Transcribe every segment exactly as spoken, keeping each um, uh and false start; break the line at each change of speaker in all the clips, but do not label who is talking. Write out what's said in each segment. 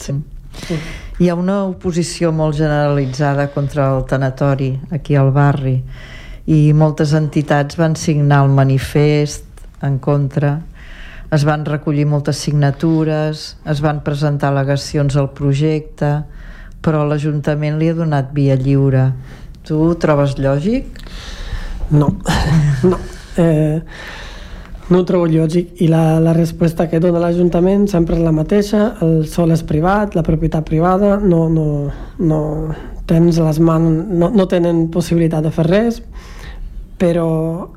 Sí. Sí. Hi ha una oposició molt generalitzada contra el tanatori aquí al barri i moltes entitats van signar el manifest en contra, es van recollir moltes signatures, es van presentar al·legacions al projecte, però l'Ajuntament li ha donat via lliure. Tu ho trobes lògic?
No, no. Eh, no ho trobo lògic i la, la resposta que dona l'Ajuntament sempre és la mateixa: el sòl és privat, la propietat privada, no, no, no tens les mans, no, no tenen possibilitat de fer res, però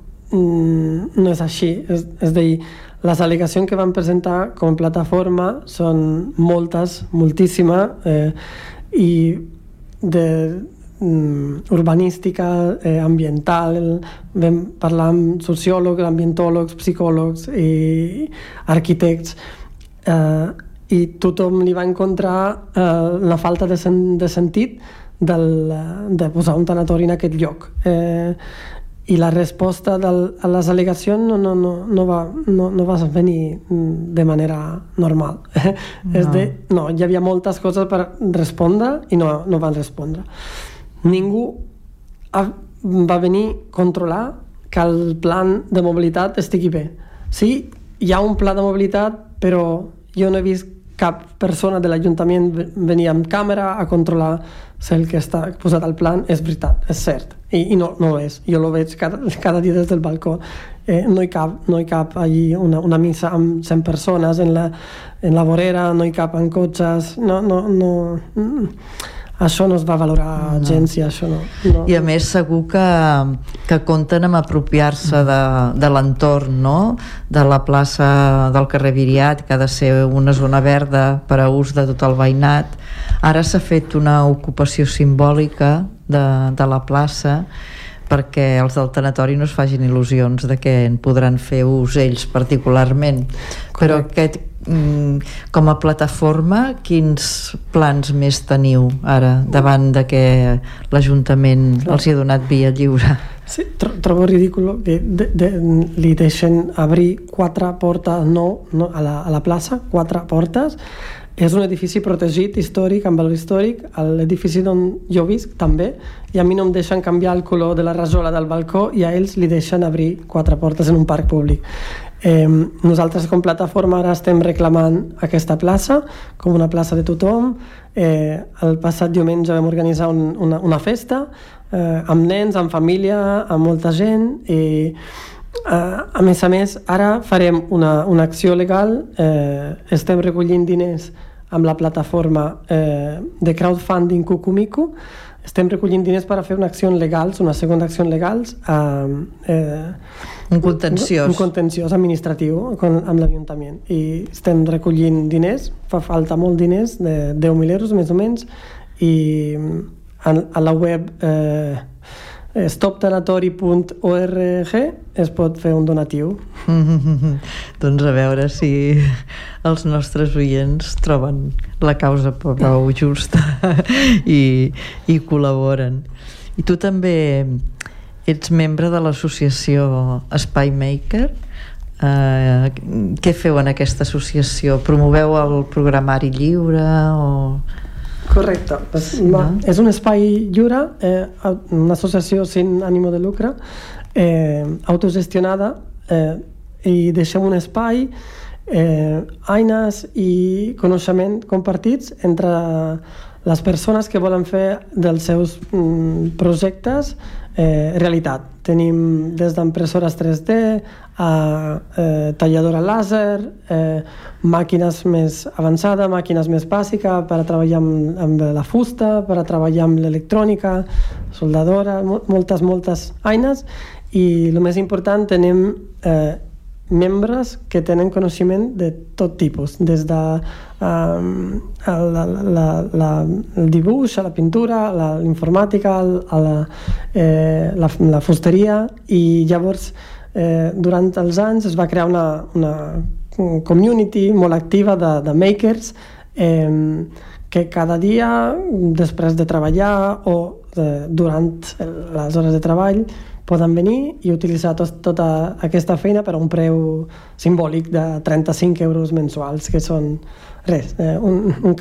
mm, no és així. És, és a dir, les al·legacions que van presentar com a plataforma són moltes, moltíssimes, eh, i de mm, urbanística, eh, ambiental, vam parlar amb sociòlegs, ambientòlegs, psicòlegs i arquitectes, eh, i tothom li va encontrar eh, la falta de, sen de sentit del, de posar un tanatori en aquest lloc. Eh, i la resposta del, a les al·legacions no, no, no, no, va, no, no va venir de manera normal. No. És de, no, hi havia moltes coses per respondre i no, no van respondre. Ningú ha, va venir a controlar que el plan de mobilitat estigui bé. Sí, hi ha un pla de mobilitat, però jo no he vist cap persona de l'Ajuntament venir amb càmera a controlar si el que està posat al plan és veritat, és cert. I, i no, no ho és. Jo lo veig cada, cada dia des del balcó. Eh, no hi cap, no hi cap allí una, una missa amb cent persones en la, en la vorera, no hi cap en cotxes, no, no, no... Això no es va valorar
no.
gens i això no, no.
I a més segur que, que compten amb apropiar-se de, de l'entorn, no? De la plaça del carrer Viriat, que ha de ser una zona verda per a ús de tot el veïnat. Ara s'ha fet una ocupació simbòlica de, de la plaça perquè els del tanatori no es facin il·lusions de que en podran fer ús ells particularment. Correcte. Però aquest, com a plataforma, quins plans més teniu ara davant de que l'Ajuntament els hi ha donat via lliure?
Sí, tro trobo ridícul que de, de, li deixen obrir quatre portes no, no, a, la, a la plaça, quatre portes. És un edifici protegit, històric, amb valor històric, l'edifici on jo visc també, i a mi no em deixen canviar el color de la rajola del balcó i a ells li deixen obrir quatre portes en un parc públic. Eh, nosaltres com a plataforma ara estem reclamant aquesta plaça com una plaça de tothom. Eh, el passat diumenge vam organitzar un, una, una festa eh, amb nens, amb família, amb molta gent, i Uh, a més a més, ara farem una, una acció legal, eh, estem recollint diners amb la plataforma eh, de crowdfunding Cucumico, estem recollint diners per a fer una acció legals, una segona acció legals, uh, eh,
un contenciós.
Un, un contenciós administratiu con, amb l'Ajuntament. I estem recollint diners, fa falta molt diners, de deu mil euros més o menys, i a, a la web eh, stop tanatori punt org es pot fer un donatiu.
Mm-hmm. Doncs a veure si els nostres oients troben la causa prou justa i, i col·laboren. I tu també ets membre de l'associació Espai Maker. Uh, què feu en aquesta associació? Promoveu el programari lliure o...
Correcte. No. És un espai lliure, eh, una associació sin ànimo de lucre, eh, autogestionada, eh, i deixem un espai, eh, eines i coneixement compartits entre les persones que volen fer dels seus mm, projectes eh, realitat. Tenim des d'impressores tres D a eh, talladora làser, eh, màquines més avançades, màquines més bàsiques per a treballar amb, amb la fusta, per a treballar amb l'electrònica, soldadora, moltes, moltes eines, i el més important, tenim eh, membres que tenen coneixement de tot tipus, des de um, la, la, la, el dibuix, a la pintura, la informàtica, a la, eh, la, la fusteria, i llavors eh, durant els anys es va crear una, una community molt activa de, de makers eh, que cada dia, després de treballar o eh, durant les hores de treball, poden venir i utilitzar tot, tota aquesta feina per a un preu simbòlic de trenta-cinc euros mensuals, que són res, eh, un, un